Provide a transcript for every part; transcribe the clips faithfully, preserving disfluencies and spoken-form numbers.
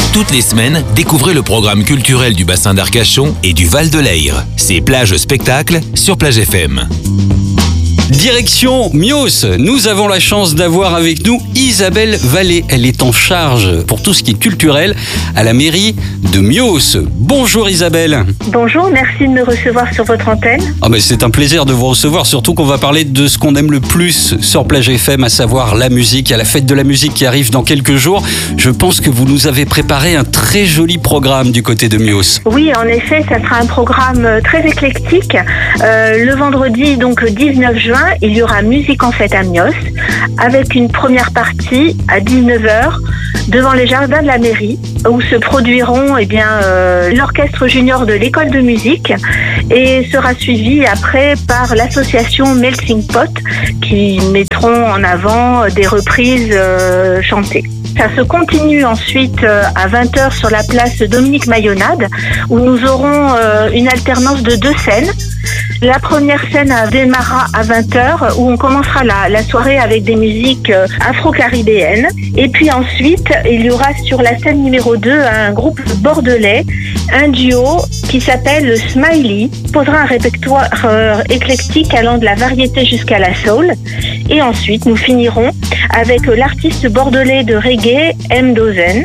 Toutes les semaines, découvrez le programme culturel du bassin d'Arcachon et du Val de l'Ayre. C'est Plage Spectacle sur Plage F M. Direction Mios, nous avons la chance d'avoir avec nous Isabelle Vallée. Elle est en charge pour tout ce qui est culturel à la mairie de Mios. Bonjour Isabelle. Bonjour, merci de me recevoir sur votre antenne. Ah ben c'est un plaisir de vous recevoir, surtout qu'on va parler de ce qu'on aime le plus sur Plage F M, à savoir la musique. Il y a la fête de la musique qui arrive dans quelques jours. Je pense que vous nous avez préparé un très joli programme du côté de Mios. Oui, en effet, ça sera un programme très éclectique. Euh, le vendredi, donc dix-neuf juin, il y aura Musique en fête à Mios, avec une première partie à dix-neuf heures devant les jardins de la mairie, où se produiront eh bien, euh, l'orchestre junior de l'école de musique, et sera suivi après par l'association Melting Pot, qui mettront en avant des reprises euh, chantées. Ça se continue ensuite à vingt heures sur la place Dominique Mayonnade, où nous aurons une alternance de deux scènes. La première scène démarrera à vingt heures, où on commencera la, la soirée avec des musiques afro-caribéennes. Et puis ensuite, il y aura sur la scène numéro deux un groupe bordelais, un duo qui s'appelle Smiley, posera un répertoire euh, éclectique allant de la variété jusqu'à la soul. Et ensuite, nous finirons avec l'artiste bordelais de reggae, M. Dozen.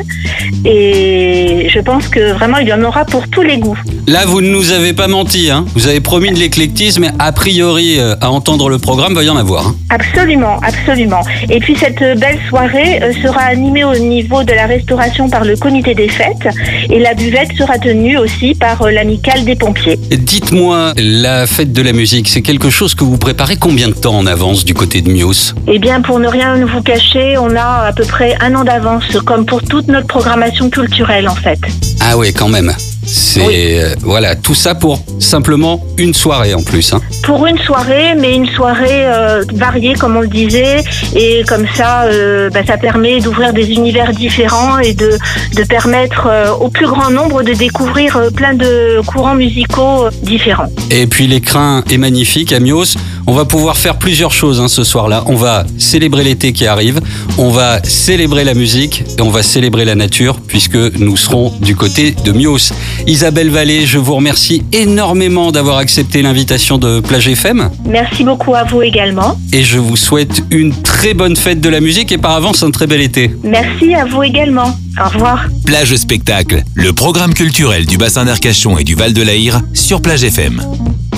Et je pense que vraiment, il y en aura pour tous les goûts. Là, vous ne nous avez pas menti, hein. Vous avez promis de l'éclectisme, mais a priori, euh, à entendre le programme, il va y en avoir. Hein. Absolument, absolument. Et puis cette belle soirée euh, sera animée au niveau de la restauration par le comité des fêtes, et la buvette sera tenue aussi par euh, l'amicale des pompiers. Dites-moi, la fête de la musique, c'est quelque chose que vous préparez combien de temps en avance du côté de Mios ? Eh bien, pour ne rien vous cacher, on a à peu près un an d'avance, comme pour toute notre programmation culturelle en fait. Ah ouais, quand même. C'est oui. euh, voilà, tout ça pour simplement une soirée en plus. Hein. Pour une soirée, mais une soirée euh, variée comme on le disait, et comme ça, euh, bah, ça permet d'ouvrir des univers différents et de, de permettre euh, au plus grand nombre de découvrir euh, plein de courants musicaux euh, différents. Et puis l'écrin est magnifique à Mios. On va pouvoir faire plusieurs choses hein, ce soir-là. On va célébrer l'été qui arrive, on va célébrer la musique et on va célébrer la nature puisque nous serons du côté de Mios. Isabelle Vallée, je vous remercie énormément d'avoir accepté l'invitation de Plage F M. Merci beaucoup à vous également. Et je vous souhaite une très bonne fête de la musique et par avance un très bel été. Merci à vous également. Au revoir. Plage Spectacle, le programme culturel du bassin d'Arcachon et du Val de l'Ayre sur Plage F M.